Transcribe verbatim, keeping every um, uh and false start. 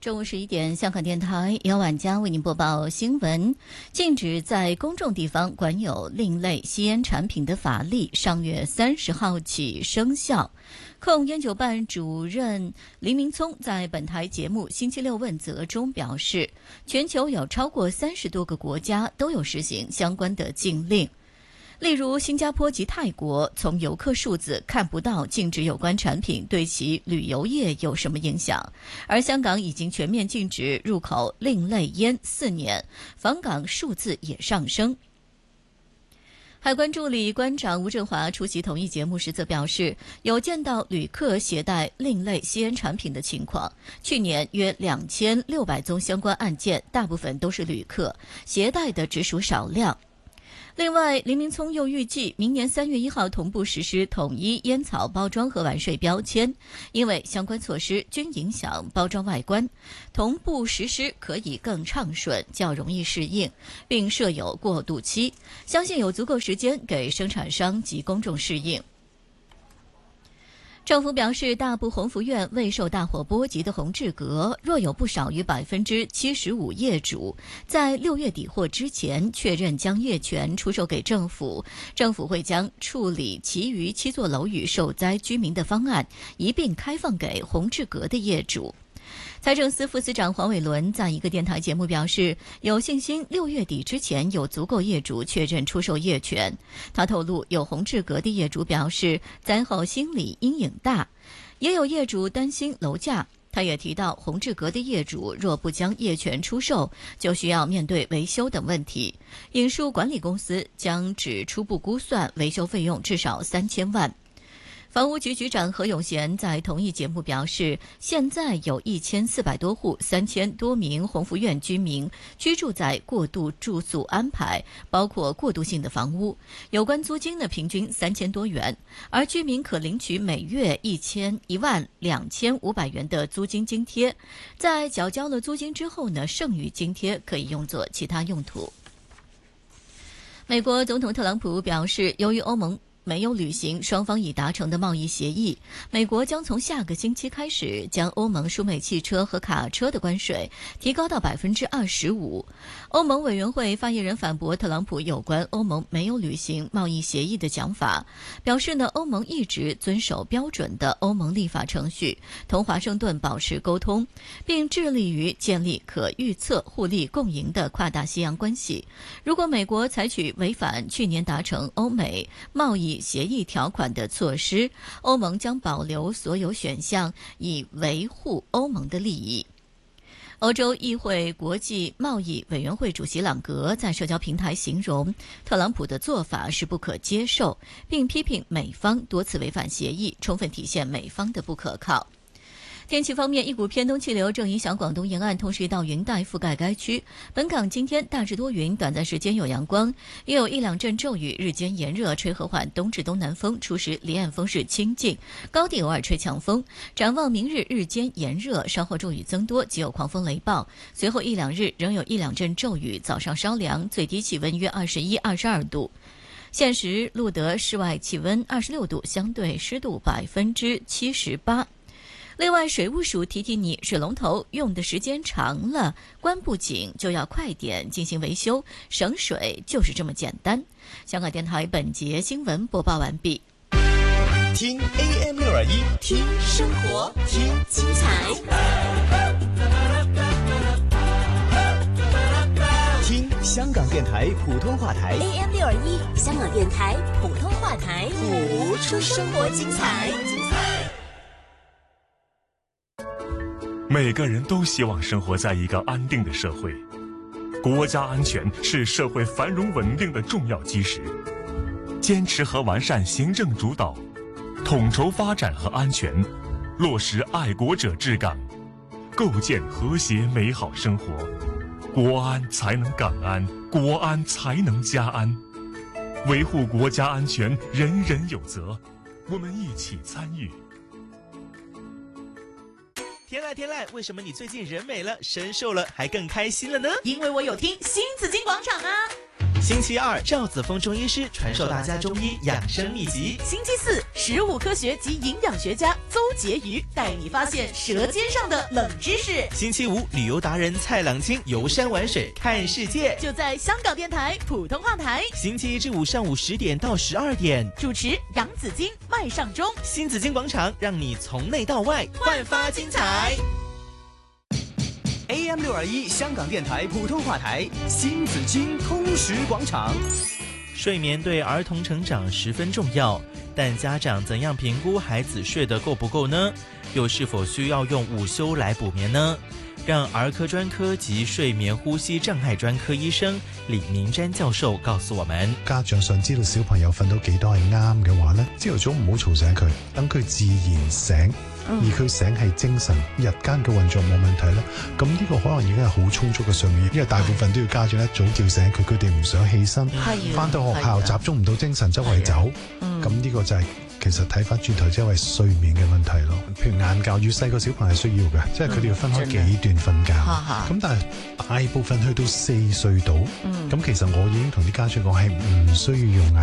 中午十一点，香港电台由晚间为您播报新闻。禁止在公众地方管有另类吸烟产品的法例上月三十号起生效。控烟酒办主任黎明聪在本台节目星期六问责中表示，全球有超过三十多个国家都有实行相关的禁令。例如新加坡及泰国，从游客数字看不到禁止有关产品对其旅游业有什么影响，而香港已经全面禁止入口另类烟四年，访港数字也上升。海关助理关长吴振华出席同一节目时则表示，有见到旅客携带另类吸烟产品的情况，去年约两千六百宗相关案件，大部分都是旅客携带的，只属少量。另外，黎明聪又预计明年三月一号同步实施统一烟草包装和完税标签，因为相关措施均影响包装外观，同步实施可以更畅顺，较容易适应，并设有过渡期，相信有足够时间给生产商及公众适应。政府表示，大埔鸿福苑未受大火波及的宏志阁，若有不少于百分之七十五业主在六月底或之前确认将业权出售给政府，政府会将处理其余七座楼宇受灾居民的方案一并开放给宏志阁的业主。财政司副司长黄伟伦在一个电台节目表示，有信心六月底之前有足够业主确认出售业权。他透露，有宏志阁的业主表示灾后心理阴影大，也有业主担心楼价。他也提到，宏志阁的业主若不将业权出售，就需要面对维修等问题。引述管理公司将只初步估算维修费用至少三千万。房屋局局长何永贤在同一节目表示，现在有一千四百多户、三千多名鸿福苑居民居住在过渡住宿安排，包括过渡性的房屋，有关租金呢平均三千多元，而居民可领取每月一千一万两千五百元的租金津贴，在缴交了租金之后呢，剩余津贴可以用作其他用途。美国总统特朗普表示，由于欧盟没有履行双方已达成的贸易协议，美国将从下个星期开始将欧盟输美汽车和卡车的关税提高到百分之二十五。欧盟委员会发言人反驳特朗普有关欧盟没有履行贸易协议的讲法，表示呢，欧盟一直遵守标准的欧盟立法程序，同华盛顿保持沟通，并致力于建立可预测、互利共赢的跨大西洋关系。如果美国采取违反去年达成欧美贸易协议条款的措施，欧盟将保留所有选项，以维护欧盟的利益。欧洲议会国际贸易委员会主席朗格在社交平台形容特朗普的做法是不可接受，并批评美方多次违反协议，充分体现美方的不可靠。天气方面，一股偏东气流正影响广东沿岸，同时一道云带覆盖该区。本港今天大致多云，短暂时间有阳光，也有一两阵骤雨，日间炎热，吹和缓东至东南风，初时离岸风势清劲，高地偶尔吹强风。展望明日日间炎热，稍后骤雨增多，即有狂风雷暴，随后一两日仍有一两阵骤雨，早上稍凉，最低气温约二十一、二十二度。现时录得室外气温二十六度，相对湿度百分之七十八。另外，水务署提提你，水龙头用的时间长了，关不紧就要快点进行维修，省水就是这么简单。香港电台本节新闻播报完毕。 听 A M 六二一，听生活，听精彩，听香港电台普通话台 A M 六二一，香港电台普通话台， 谱出生活精彩。 每个人都希望生活在一个安定的社会，国家安全是社会繁荣稳定的重要基石。坚持和完善行政主导，统筹发展和安全，落实爱国者治港，构建和谐美好生活，国安才能港安，国安才能家安。维护国家安全，人人有责，我们一起参与。 天籁天籁，为什么你最近人美了，身瘦了，还更开心了呢？ 因为我有听新紫金广场啊！ 星期二，赵子峰中医师传授大家中医养生秘籍。 星期四，食物科学及营养学家邹婕妤带你发现舌尖上的冷知识。 星期五，旅游达人蔡朗清游山玩水看世界， 就在香港电台普通话台。 星期一至五上午十点到十二点， 主持杨紫金、麦尚中， 新紫金广场让你从内到外焕发精彩。 A M 六二一香港电台普通话台，新紫金通识广场。 睡眠对儿童成长十分重要，但家长怎样评估孩子睡得够不够呢？又是否需要用午休来补眠呢？让儿科專科及睡眠呼吸障礙專科醫生李明瞻教授告訴我們： 家長想知道小朋友瞓到幾多係啱嘅話呢，朝頭早唔好嘈醒佢，等佢自然醒，而佢醒係精神，日間嘅運作冇問題咧。咁呢個可能已經係好充足嘅睡眠，因為大部分都要家長一早叫醒佢，佢哋唔想起身，翻到學校集中唔到精神，周圍走。咁呢個就係、是。其實睇翻轉頭，即係為睡眠嘅問題咯。譬如晏覺，越細個小朋友係需要嘅，即係佢哋要分開幾段瞓覺。咁、嗯、但係大部分去到四歲度，咁、嗯、其實我已經同啲家長講係唔需要用晏